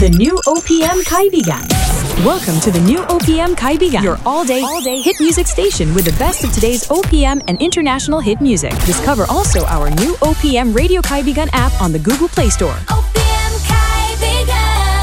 The new OPM Kaibigan. Welcome to the new OPM Kaibigan, your all-day hit music station with the best of today's OPM and international hit music. Discover also our new OPM Radio Kaibigan app on the Google Play Store. OPM Kaibigan.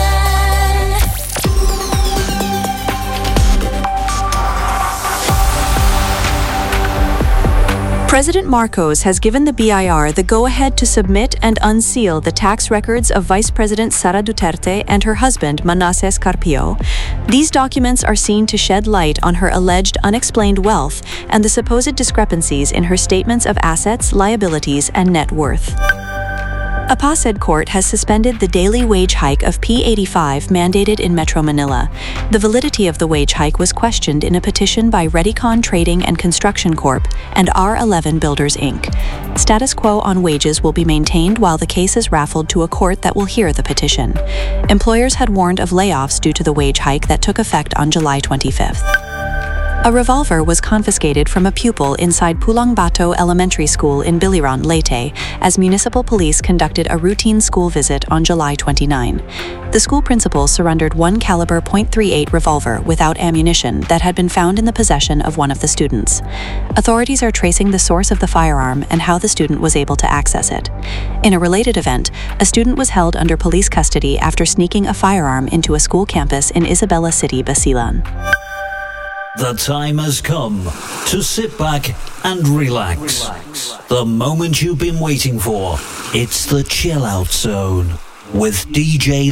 President Marcos has given the BIR the go-ahead to submit and unseal the tax records of Vice President Sara Duterte and her husband Manasseh Carpio. These documents are seen to shed light on her alleged unexplained wealth and the supposed discrepancies in her statements of assets, liabilities, and net worth. A PASED court has suspended the daily wage hike of P85 mandated in Metro Manila. The validity of the wage hike was questioned in a petition by Redicon Trading and Construction Corp. and R11 Builders Inc. Status quo on wages will be maintained while the case is raffled to a court that will hear the petition. Employers had warned of layoffs due to the wage hike that took effect on July 25th. A revolver was confiscated from a pupil inside Pulang Bato Elementary School in Biliran, Leyte, as municipal police conducted a routine school visit on July 29. The school principal surrendered one caliber .38 revolver without ammunition that had been found in the possession of one of the students. Authorities are tracing the source of the firearm and how the student was able to access it. In a related event, a student was held under police custody after sneaking a firearm into a school campus in Isabela City, Basilan. The time has come to sit back and relax. The moment you've been waiting for. It's the chill out zone with DJ